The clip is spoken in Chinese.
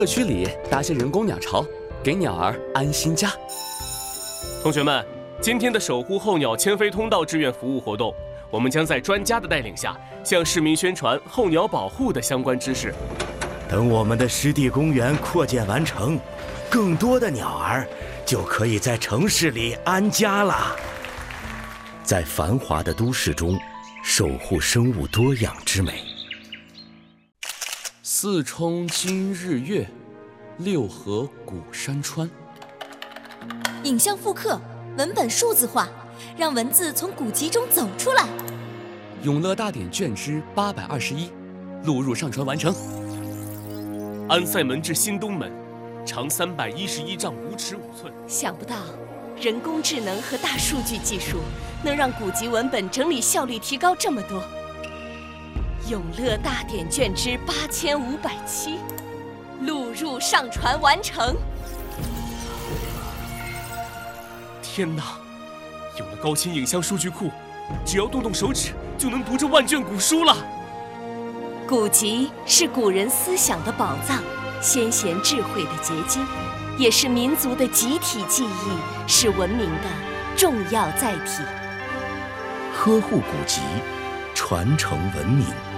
社区里搭些人工鸟巢，给鸟儿安心家。 同学们，今天的守护候鸟迁飞通道志愿服务活动，我们将在专家的带领下，向市民宣传候鸟保护的相关知识。 等我们的湿地公园扩建完成，更多的鸟儿就可以在城市里安家了。在繁华的都市中，守护生物多样之美。 四冲今日月，六合古山川。 影像复刻，文本数字化，让文字从古籍中走出来。 永乐大典卷之821，录入上传完成。 安塞门至新东门，长311丈5尺5寸。 想不到，人工智能和大数据技术能让古籍文本整理效率提高这么多。永乐大典卷之8507，录入上传完成。 天哪！有了高清影像数据库，只要动动手指就能读这万卷古书了。 古籍是古人思想的宝藏，先贤智慧的结晶，也是民族的集体记忆，是文明的重要载体。 呵护古籍，传承文明。